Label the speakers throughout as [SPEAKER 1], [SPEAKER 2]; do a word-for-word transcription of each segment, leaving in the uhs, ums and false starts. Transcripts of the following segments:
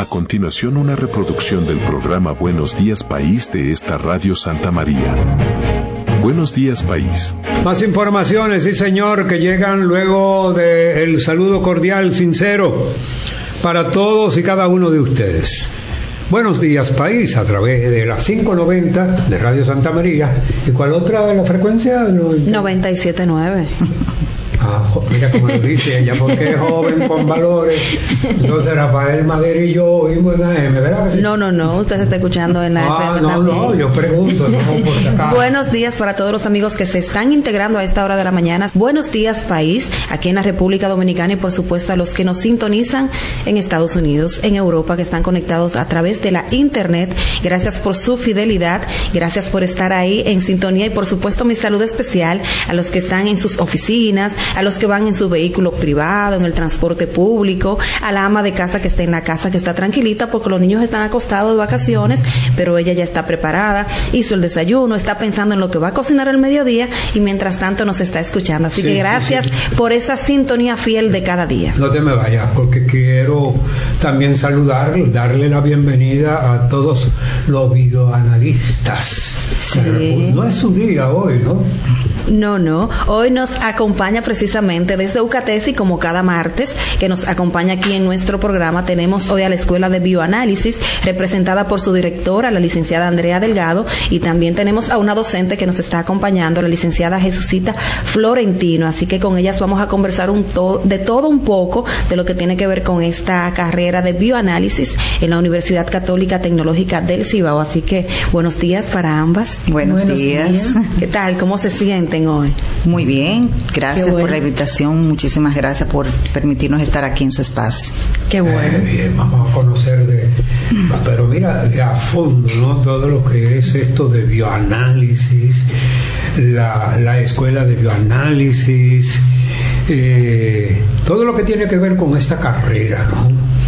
[SPEAKER 1] A continuación, una reproducción del programa Buenos Días País de esta Radio Santa María. Buenos Días País.
[SPEAKER 2] Más informaciones, sí señor, que llegan luego del saludo cordial, sincero, para todos y cada uno de ustedes. Buenos Días País, a través de las quinientos noventa de Radio Santa María. ¿Y cuál otra es la frecuencia?
[SPEAKER 3] noventa y siete punto nueve.
[SPEAKER 2] Ah, mira cómo lo dice ella, porque es joven con valores. Entonces Rafael Madera y yo oímos en la A M, ¿verdad? Sí.
[SPEAKER 3] No, no, no, usted se está escuchando en la
[SPEAKER 2] ah,
[SPEAKER 3] F M
[SPEAKER 2] no,
[SPEAKER 3] también.
[SPEAKER 2] no, yo pregunto, no, por si acaso.
[SPEAKER 3] Buenos días para todos los amigos que se están integrando a esta hora de la mañana. Buenos días País, aquí en la República Dominicana, y por supuesto a los que nos sintonizan en Estados Unidos, en Europa, que están conectados a través de la internet. Gracias por su fidelidad, gracias por estar ahí en sintonía, y por supuesto mi saludo especial a los que están en sus oficinas, a los que van en su vehículo privado, en el transporte público, a la ama de casa que está en la casa, que está tranquilita porque los niños están acostados de vacaciones, pero ella ya está preparada, hizo el desayuno, está pensando en lo que va a cocinar al mediodía y mientras tanto nos está escuchando. Así sí, que gracias sí, sí. por esa sintonía fiel de cada día.
[SPEAKER 2] No te me vayas, porque quiero también saludar, darle la bienvenida a todos los videoanalistas.
[SPEAKER 3] Sí.
[SPEAKER 2] No es su día hoy, ¿no?
[SPEAKER 3] No, no. Hoy nos acompaña precisamente desde UCATESI, como cada martes, que nos acompaña aquí en nuestro programa. Tenemos hoy a la Escuela de Bioanálisis, representada por su directora, la licenciada Andrea Delgado, y también tenemos a una docente que nos está acompañando, la licenciada Jesucita Florentino. Así que con ellas vamos a conversar un to- de todo un poco de lo que tiene que ver con esta carrera de bioanálisis en la Universidad Católica Tecnológica del Cibao. Así que buenos días para ambas.
[SPEAKER 4] Buenos, buenos días. días.
[SPEAKER 3] ¿Qué tal? ¿Cómo se sienten hoy?
[SPEAKER 4] Muy bien, gracias
[SPEAKER 3] bueno.
[SPEAKER 4] por la invitación, muchísimas gracias por permitirnos estar aquí en su espacio.
[SPEAKER 3] Qué bueno.
[SPEAKER 2] Eh, bien, vamos a conocer de, pero mira, de a fondo, ¿no? Todo lo que es esto de bioanálisis, la, la escuela de bioanálisis, eh, todo lo que tiene que ver con esta carrera, ¿no?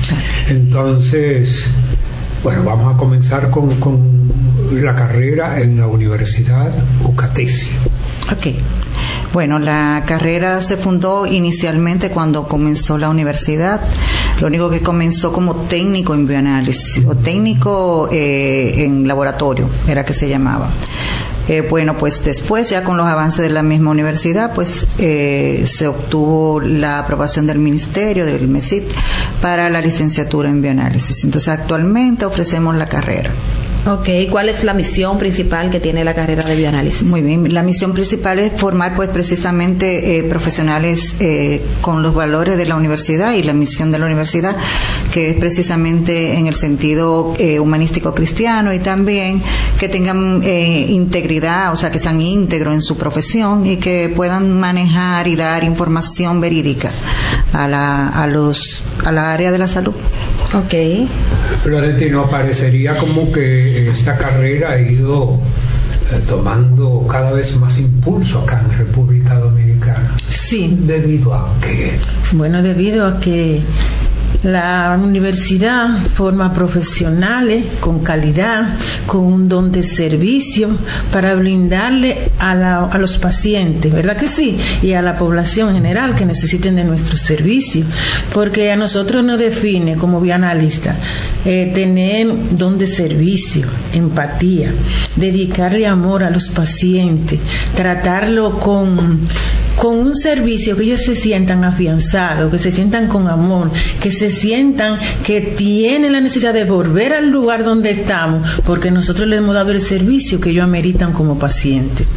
[SPEAKER 2] Entonces, bueno, vamos a comenzar con, con la carrera en la Universidad UCATESI.
[SPEAKER 4] Ok. Bueno, la carrera se fundó inicialmente cuando comenzó la universidad. Lo único que comenzó como técnico en bioanálisis, o técnico eh, en laboratorio, era que se llamaba. Eh, bueno, pues después, ya con los avances de la misma universidad, pues eh, se obtuvo la aprobación del Ministerio, del M E S I T, para la licenciatura en bioanálisis. Entonces, actualmente ofrecemos la carrera.
[SPEAKER 3] Ok, ¿cuál es la misión principal que tiene la carrera de bioanálisis?
[SPEAKER 4] Muy bien, la misión principal es formar pues precisamente eh, profesionales eh, con los valores de la universidad y la misión de la universidad, que es precisamente en el sentido eh, humanístico cristiano, y también que tengan eh, integridad, o sea, que sean íntegros en su profesión y que puedan manejar y dar información verídica a la, a los, a la área de la salud.
[SPEAKER 3] Ok.
[SPEAKER 2] Florentino, parecería como que esta carrera ha ido eh, tomando cada vez más impulso acá en República Dominicana.
[SPEAKER 5] Sí.
[SPEAKER 2] ¿Debido a qué?
[SPEAKER 5] Bueno, debido a que la universidad forma profesionales con calidad, con un don de servicio para brindarle a, la, a los pacientes, ¿verdad que sí? Y a la población en general que necesiten de nuestros servicios, porque a nosotros nos define como bioanalista eh, tener don de servicio, empatía, dedicarle amor a los pacientes, tratarlo con con un servicio que ellos se sientan afianzados, que se sientan con amor, que se sientan que tienen la necesidad de volver al lugar donde estamos, porque nosotros les hemos dado el servicio que ellos ameritan como pacientes.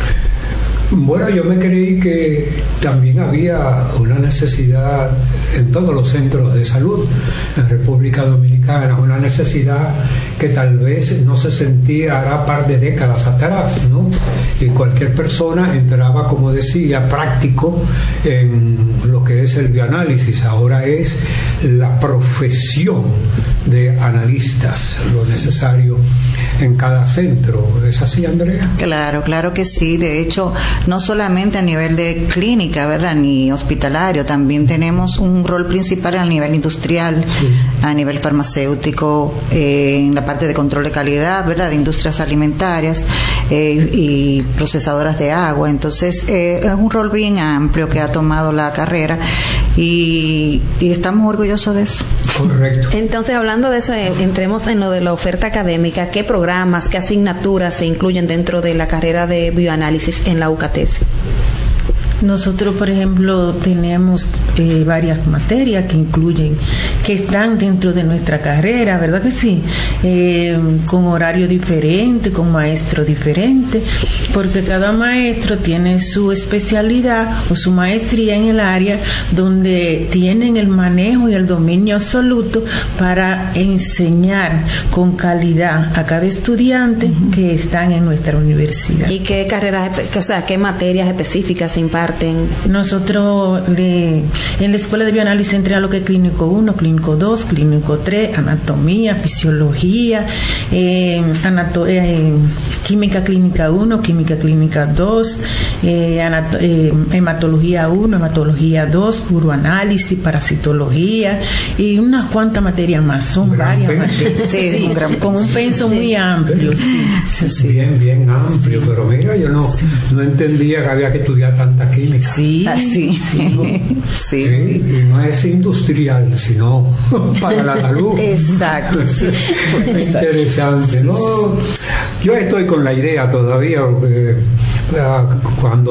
[SPEAKER 2] Bueno, yo me creí que también había una necesidad en todos los centros de salud en República Dominicana, una necesidad que tal vez no se sentía hará par de décadas atrás, ¿no? Y cualquier persona entraba, como decía, práctico en lo que es el bioanálisis. Ahora es la profesión de analistas lo necesario en cada centro. ¿Es así, Andrea?
[SPEAKER 4] Claro, claro que sí. De hecho, no solamente a nivel de clínica, ¿verdad?, ni hospitalario, también tenemos un rol principal a nivel industrial, sí. a nivel farmacéutico, eh, en la parte de control de calidad, ¿verdad?, de industrias alimentarias eh, y procesadoras de agua. Entonces, eh, es un rol bien amplio que ha tomado la carrera y, y estamos orgullosos de eso.
[SPEAKER 2] Correcto.
[SPEAKER 3] Entonces, hablando de eso, eh, entremos en lo de la oferta académica. ¿Qué programas, qué asignaturas se incluyen dentro de la carrera de bioanálisis en la U C A T E S?
[SPEAKER 5] Nosotros, por ejemplo, tenemos eh, varias materias que incluyen, que están dentro de nuestra carrera, ¿verdad que sí? Eh, con horario diferente, con maestro diferente, porque cada maestro tiene su especialidad o su maestría en el área donde tienen el manejo y el dominio absoluto para enseñar con calidad a cada estudiante uh-huh. que están en nuestra universidad.
[SPEAKER 3] ¿Y qué carreras, o sea, qué materias específicas se imparten?
[SPEAKER 5] Nosotros le, en la escuela de bioanálisis entré a lo que es clínico uno, clínico dos, clínico tres, anatomía, fisiología, eh, anato, eh, química clínica uno, química clínica dos, eh, anato, eh, hematología uno, hematología dos, uroanálisis, parasitología y unas cuantas materias más. Son
[SPEAKER 2] gran
[SPEAKER 5] varias materias.
[SPEAKER 4] Sí,
[SPEAKER 5] sí,
[SPEAKER 4] un gran
[SPEAKER 5] con un penso
[SPEAKER 4] sí.
[SPEAKER 5] muy amplio. Sí,
[SPEAKER 2] sí, sí. Bien, bien amplio, pero mira, yo no, no entendía que había que estudiar tanta química.
[SPEAKER 5] Sí,
[SPEAKER 4] ah, sí.
[SPEAKER 5] Sí.
[SPEAKER 4] Sí,
[SPEAKER 2] sí, sí. Y no es industrial, sino para la salud.
[SPEAKER 4] Exacto. Sí.
[SPEAKER 2] Interesante, ¿no? Yo estoy con la idea todavía, porque cuando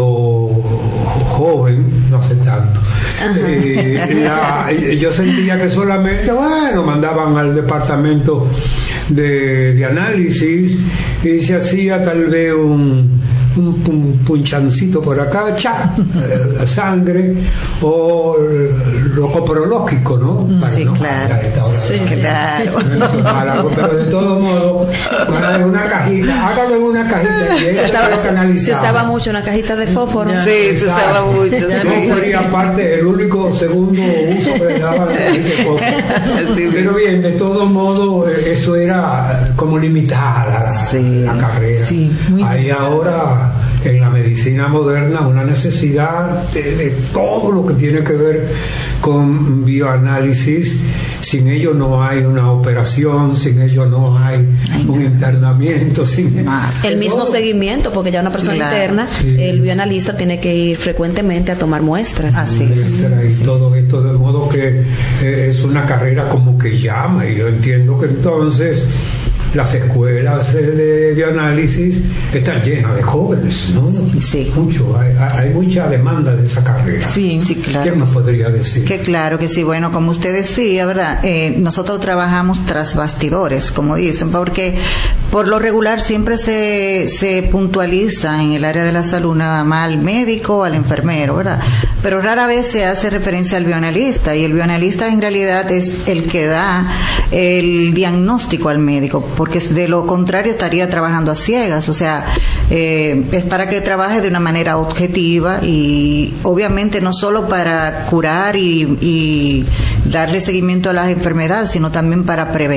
[SPEAKER 2] joven, no hace tanto, eh, la, yo sentía que solamente, bueno, mandaban al departamento de, de análisis y se hacía tal vez un Un, un punchancito por acá, cha, eh, sangre o lo coprológico, ¿no?
[SPEAKER 4] Para sí, no claro. Sí, claro.
[SPEAKER 2] Para, pero de todo modo, para una cajita, hágalo en una cajita y
[SPEAKER 3] se, estaba, se, se usaba mucho una cajita de fósforo.
[SPEAKER 4] Sí, se usaba mucho.
[SPEAKER 2] No sería aparte el único segundo uso que le daban de fósforo. Sí, pero bien, de todo modo, eso era como limitada la, sí. la carrera. Sí, ahí ahora en la medicina moderna una necesidad de, de todo lo que tiene que ver con bioanálisis. Sin ello no hay una operación, sin ello no hay Ay, un no. internamiento, sin
[SPEAKER 3] el mismo todo. Seguimiento, porque ya una persona claro. interna, sí. el bioanalista tiene que ir frecuentemente a tomar muestras.
[SPEAKER 2] Así es. Y todo esto, de modo que eh, es una carrera como que llama, y yo entiendo que entonces las escuelas de bioanálisis están llenas de jóvenes, ¿no?
[SPEAKER 4] Sí.
[SPEAKER 2] Mucho, hay, hay mucha demanda de esa carrera.
[SPEAKER 4] Sí, sí, claro.
[SPEAKER 2] ¿Quién nos podría decir?
[SPEAKER 4] Que claro que sí. Bueno, como usted decía, ¿verdad? Eh, nosotros trabajamos tras bastidores, como dicen, porque por lo regular siempre se, se puntualiza en el área de la salud nada más al médico o al enfermero, ¿verdad? Pero rara vez se hace referencia al bioanalista, y el bioanalista en realidad es el que da el diagnóstico al médico, porque de lo contrario estaría trabajando a ciegas. O sea, eh, es para que trabaje de una manera objetiva y obviamente no solo para curar y, y darle seguimiento a las enfermedades, sino también para prevenir.